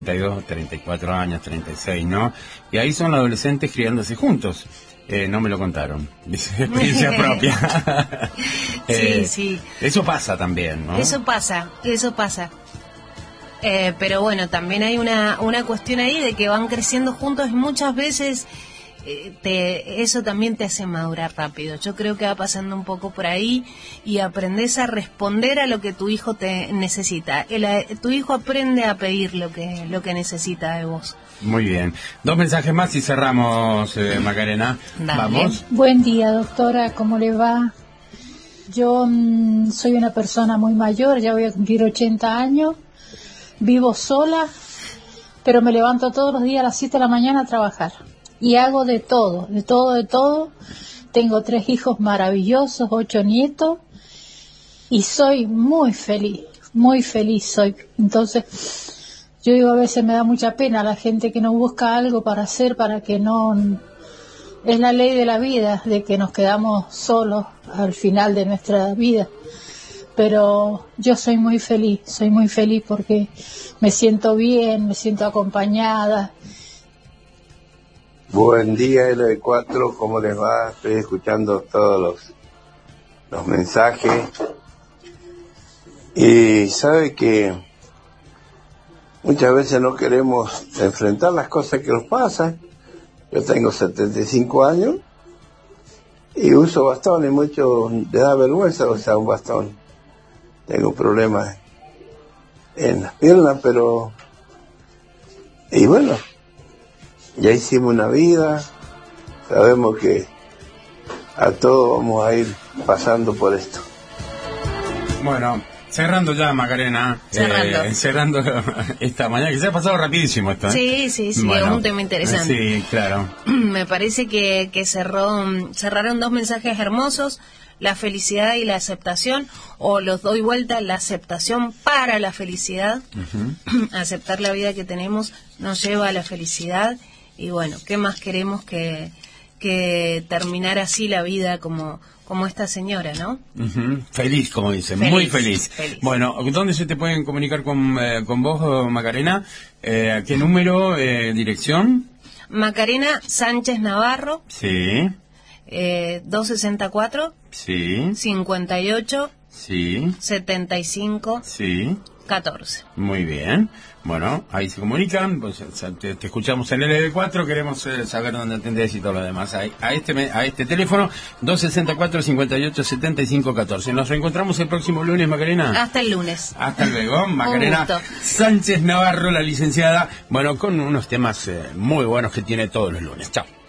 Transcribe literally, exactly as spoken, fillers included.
treinta y dos, treinta y cuatro años, treinta y seis, ¿no? Y ahí son adolescentes criándose juntos. Eh, no me lo contaron, dice experiencia propia. eh, sí, sí. Eso pasa también, ¿no? Eso pasa, eso pasa. Eh, pero bueno, también hay una, una cuestión ahí de que van creciendo juntos y muchas veces eh, te, eso también te hace madurar rápido. Yo creo que va pasando un poco por ahí y aprendes a responder a lo que tu hijo te necesita. El, tu hijo aprende a pedir lo que, lo que necesita de vos. Muy bien. Dos mensajes más y cerramos, eh, Macarena. Dale. Vamos. Buen día, doctora. ¿Cómo le va? Yo mmm, soy una persona muy mayor, ya voy a cumplir ochenta años. Vivo sola, pero me levanto todos los días a las siete de la mañana a trabajar. Y hago de todo, de todo, de todo. Tengo tres hijos maravillosos, ocho nietos. Y soy muy feliz, muy feliz soy. Entonces... yo digo, a veces me da mucha pena la gente que no busca algo para hacer, para que no... Es la ley de la vida, de que nos quedamos solos al final de nuestra vida. Pero yo soy muy feliz, soy muy feliz porque me siento bien, me siento acompañada. Buen día, L cuatro, ¿cómo les va? Estoy escuchando todos los, los mensajes. Y sabe que... muchas veces no queremos enfrentar las cosas que nos pasan. Yo tengo setenta y cinco años y uso bastón y mucho le da vergüenza usar un bastón. Tengo problemas en las piernas, pero... y bueno, ya hicimos una vida, sabemos que a todos vamos a ir pasando por esto. Bueno... cerrando ya, Macarena, cerrando, eh, cerrando esta mañana, que se ha pasado rapidísimo esto, ¿eh? Sí, sí, sí, bueno, es un tema interesante. Sí, claro. Me parece que, que cerró, cerraron dos mensajes hermosos, la felicidad y la aceptación, o los doy vuelta, la aceptación para la felicidad. Uh-huh. Aceptar la vida que tenemos nos lleva a la felicidad, y bueno, ¿qué más queremos que, que terminar así la vida como... como esta señora, ¿no? Uh-huh. Feliz, como dicen, feliz, muy feliz. feliz. Bueno, ¿dónde se te pueden comunicar con, eh, con vos, Macarena? Eh, ¿Qué número, eh, dirección? Macarena Sánchez Navarro. Sí. Eh, doscientos sesenta y cuatro. Sí. cincuenta y ocho. Sí. setenta y cinco. Sí. catorce. Muy bien. Bueno, ahí se comunican, pues, te, te escuchamos en el L cuatro, queremos eh, saber dónde atendés y todo lo demás. A, a este a este teléfono, doscientos sesenta y cuatro, cincuenta y ocho, setenta y cinco, catorce. Nos reencontramos el próximo lunes, Macarena. Hasta el lunes. Hasta luego, Macarena Sánchez Navarro, la licenciada, bueno, con unos temas eh, muy buenos que tiene todos los lunes. Chao.